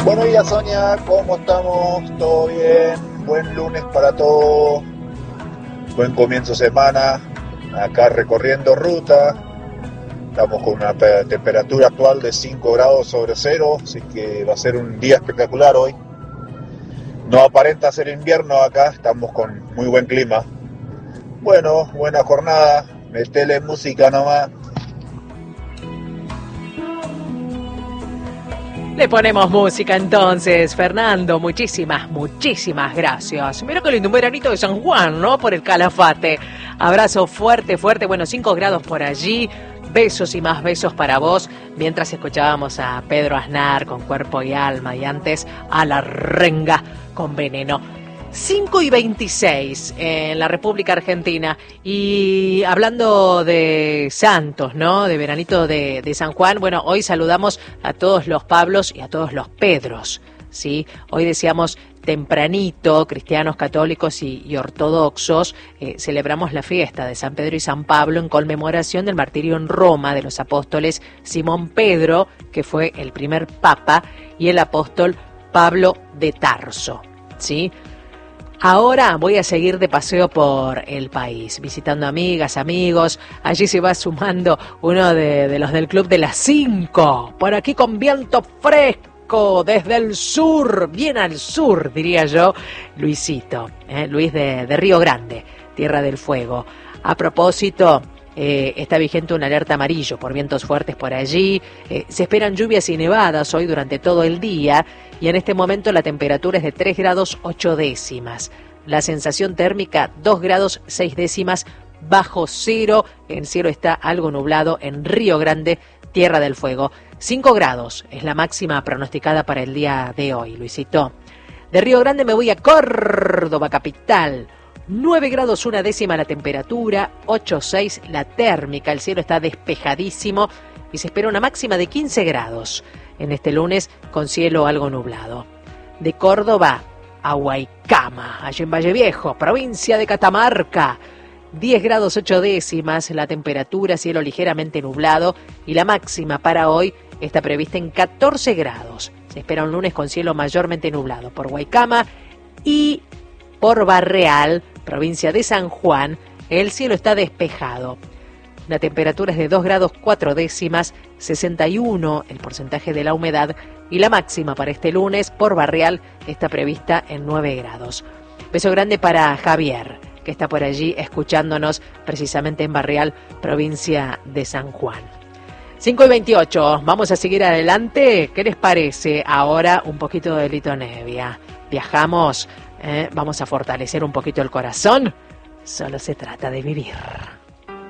Buenos días, Sonia, ¿cómo estamos? ¿Todo bien? Buen lunes para todos. Buen comienzo de semana. Acá recorriendo ruta. Estamos con una temperatura actual de 5 grados sobre cero, así que va a ser un día espectacular hoy. No aparenta ser invierno acá, estamos con muy buen clima. Bueno, buena jornada. Metele música nomás. Le ponemos música entonces, Fernando, muchísimas gracias. Mira qué lindo, un veranito de San Juan, ¿no? Por el Calafate. Abrazo fuerte, bueno, 5 grados por allí. Besos y más besos para vos, mientras escuchábamos a Pedro Aznar con Cuerpo y Alma y antes a La Renga con Veneno. 5:26 en la República Argentina. Y hablando de santos, ¿no? De veranito de San Juan, bueno, hoy saludamos a todos los Pablos y a todos los Pedros, ¿sí? Hoy decíamos tempranito, cristianos, católicos y ortodoxos, celebramos la fiesta de San Pedro y San Pablo en conmemoración del martirio en Roma de los apóstoles Simón Pedro, que fue el primer papa, y el apóstol Pablo de Tarso, ¿sí? Ahora voy a seguir de paseo por el país, visitando amigas, amigos. Allí se va sumando uno de los del Club de las 5, por aquí con viento fresco, desde el sur, bien al sur, diría yo, Luisito, Luis de Río Grande, Tierra del Fuego. A propósito, está vigente una alerta amarillo por vientos fuertes por allí. Se esperan lluvias y nevadas hoy durante todo el día y en este momento la temperatura es de 3 grados 8 décimas. La sensación térmica 2 grados 6 décimas bajo cero. El cielo está algo nublado en Río Grande, Tierra del Fuego. 5 grados es la máxima pronosticada para el día de hoy, Luisito. De Río Grande me voy a Córdoba, capital. 9 grados 1 décima la temperatura, 8,6 la térmica, el cielo está despejadísimo y se espera una máxima de 15 grados en este lunes con cielo algo nublado. De Córdoba a Huaycama, allí en Valle Viejo, provincia de Catamarca, 10 grados 8 décimas la temperatura, cielo ligeramente nublado y la máxima para hoy está prevista en 14 grados. Se espera un lunes con cielo mayormente nublado por Huaycama y por Barreal, provincia de San Juan, el cielo está despejado. La temperatura es de 2 grados 4 décimas, 61 el porcentaje de la humedad y la máxima para este lunes por Barreal está prevista en 9 grados. Beso grande para Javier, que está por allí escuchándonos precisamente en Barreal, provincia de San Juan. 5:28, vamos a seguir adelante. ¿Qué les parece? Ahora un poquito de Lito Nebbia. Viajamos. Vamos a fortalecer un poquito el corazón. Solo se trata de vivir.